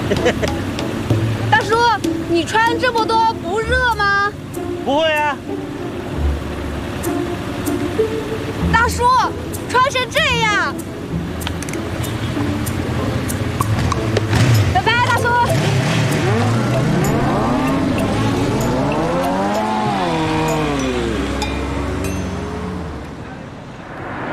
大叔，你穿这么多不热吗？ 不会啊。 大叔，穿成这样，